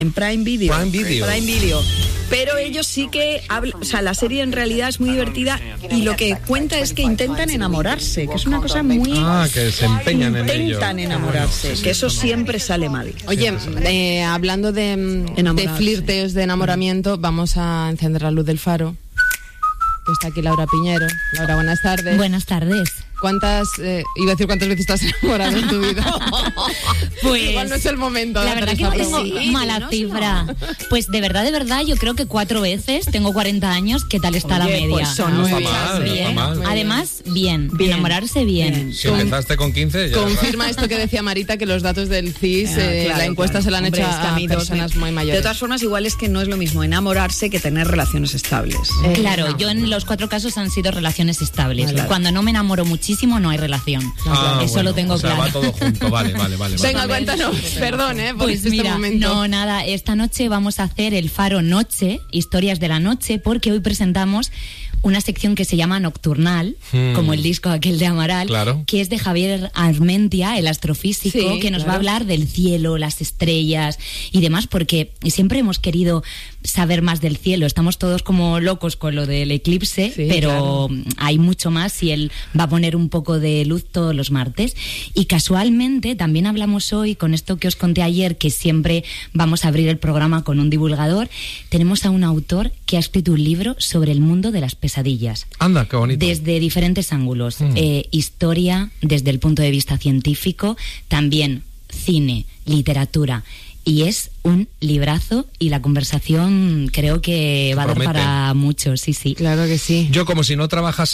En Prime Video. Prime Video. Pero ellos sí que hablan, o sea, la serie en realidad es muy divertida y lo que cuenta es que intentan enamorarse, que es una cosa muy... que se empeñan en ello. Intentan enamorarse, que eso siempre sale mal. Oye, hablando de flirteos, de enamoramiento, vamos a encender la luz del faro. Que está aquí Laura Piñero. Laura, buenas tardes. Buenas tardes. ¿Cuántas veces estás enamorada en tu vida? Pues igual no es el momento. La verdad que no tengo mala cifra. Pues de verdad, yo creo que 4 veces. Tengo 40 años. ¿Qué tal está la media? Pues son no muy está bien. mal. Además, bien. Enamorarse bien. Si empezaste con 15, ya... Confirma esto que decía Marita, que los datos del CIS, la encuesta se la han hecho a personas muy mayores. De todas formas, igual es que no es lo mismo enamorarse que tener relaciones estables. Claro, yo en los 4 casos han sido relaciones estables. Claro. Cuando no me enamoro muchísimo, no hay relación. Eso lo tengo claro. Va todo junto, vale. Venga, cuéntanos, perdón, por Pues este mira, momento. no, nada, esta noche vamos a hacer el Faro Noche, historias de la noche, porque hoy presentamos una sección que se llama Nocturnal, como el disco aquel de Amaral, claro, que es de Javier Armentia, el astrofísico, que nos va a hablar del cielo, las estrellas y demás, porque siempre hemos querido saber más del cielo. Estamos todos como locos con lo del eclipse, pero hay mucho más y él va a poner un poco de luz todos los martes. Y casualmente también hablamos hoy, con esto que os conté ayer, que siempre vamos a abrir el programa con un divulgador, tenemos a un autor que ha escrito un libro sobre el mundo de las pesadillas. Anda, qué bonito. Desde diferentes ángulos. Historia, desde el punto de vista científico, también cine, literatura. Y es un librazo y la conversación creo que va a dar para mucho, sí. Claro que sí. Yo como si no trabajas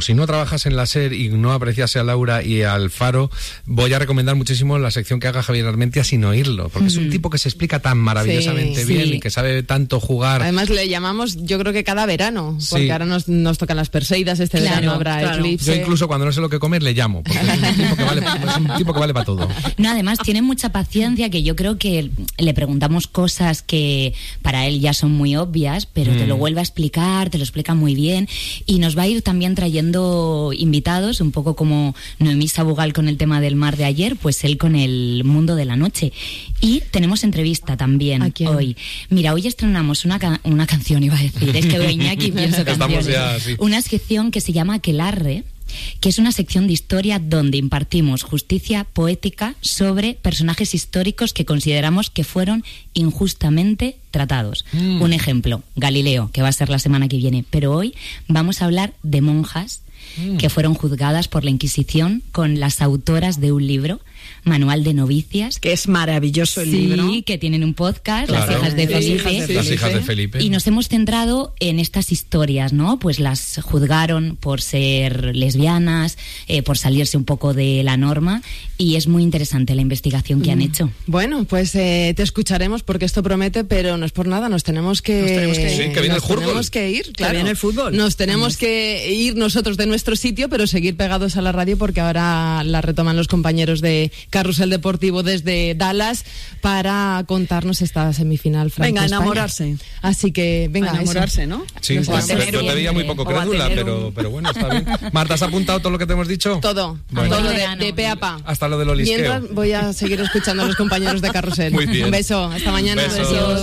en la SER y no apreciase a Laura y al Faro, voy a recomendar muchísimo la sección que haga Javier Armentia sin oírlo, porque es un tipo que se explica tan maravillosamente bien y que sabe tanto jugar. Además le llamamos, yo creo que cada verano, porque ahora nos tocan las Perseidas, verano habrá eclipse. Yo incluso cuando no sé lo que comer le llamo, porque es un tipo que vale para todo. No, además tiene mucha paciencia, que yo creo que le preguntamos cosas que para él ya son muy obvias, pero te lo vuelve a explicar, te lo explica muy bien, y nos va a ir también trayendo invitados, un poco como Noemí Sabugal con el tema del mar de ayer, pues él con el mundo de la noche. Y tenemos entrevista también hoy. Mira, hoy estrenamos una canción, iba a decir, es que doy Iñaki y pienso canciones. Una sección que se llama Aquelarre, que es una sección de historia donde impartimos justicia poética sobre personajes históricos que consideramos que fueron injustamente tratados. Un ejemplo, Galileo, que va a ser la semana que viene, pero hoy vamos a hablar de monjas que fueron juzgadas por la Inquisición con las autoras de un libro, Manual de Novicias, que es maravilloso el libro. Sí, que tienen un podcast, Las hijas de Felipe. Las hijas de Felipe. Y nos hemos centrado en estas historias, ¿no? Pues las juzgaron por ser lesbianas, por salirse un poco de la norma, y es muy interesante la investigación que han hecho. Bueno, pues te escucharemos porque esto promete, pero no es por nada, nos tenemos que sí, que viene el fútbol. Tenemos que ir, claro. Que viene el fútbol. Nos tenemos que ir nosotros de nuestro sitio, pero seguir pegados a la radio porque ahora la retoman los compañeros de Carrusel Deportivo desde Dallas para contarnos esta semifinal Francia-España. Venga, enamorarse. Así que, venga, a enamorarse, ¿no? Sí, yo te veía muy poco crédula, pero bueno, está bien. Marta, ¿has apuntado todo lo que te hemos dicho? Todo, bueno. todo de pe a pa. Hasta lo del olisqueo. Mientras voy a seguir escuchando a los compañeros de Carrusel. Muy bien. Un beso, hasta mañana. Besos.